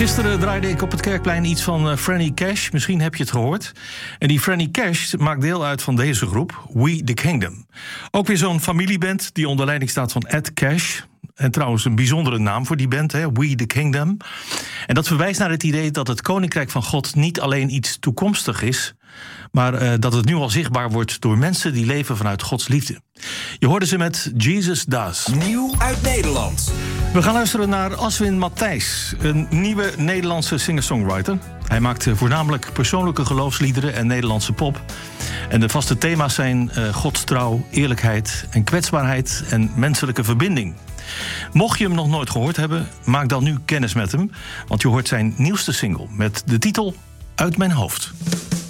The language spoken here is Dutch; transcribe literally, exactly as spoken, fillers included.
Gisteren draaide ik op het Kerkplein iets van uh, Franny Cash. Misschien heb je het gehoord. En die Franny Cash maakt deel uit van deze groep, We The Kingdom. Ook weer zo'n familieband die onder leiding staat van Ed Cash. En trouwens een bijzondere naam voor die band, hè? We The Kingdom. En dat verwijst naar het idee dat het Koninkrijk van God niet alleen iets toekomstig is, maar uh, dat het nu al zichtbaar wordt door mensen die leven vanuit Gods liefde. Je hoorde ze met Jesus Does. Nieuw uit Nederland. We gaan luisteren naar Aswin Matthijs, een nieuwe Nederlandse singer-songwriter. Hij maakt voornamelijk persoonlijke geloofsliederen en Nederlandse pop. En de vaste thema's zijn uh, godstrouw, eerlijkheid en kwetsbaarheid en menselijke verbinding. Mocht je hem nog nooit gehoord hebben, maak dan nu kennis met hem. Want je hoort zijn nieuwste single met de titel Uit Mijn Hoofd.